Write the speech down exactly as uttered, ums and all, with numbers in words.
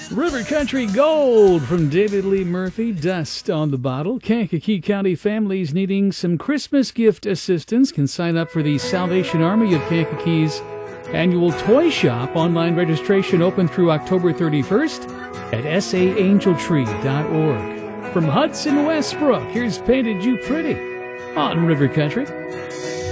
River Country Gold from David Lee Murphy, Dust on the Bottle. Kankakee County families needing some Christmas gift assistance can sign up for the Salvation Army of Kankakee's annual toy shop. Online registration open through October thirty-first at s a angel tree dot org. From Hudson Westbrook, here's Painted You Pretty on River Country.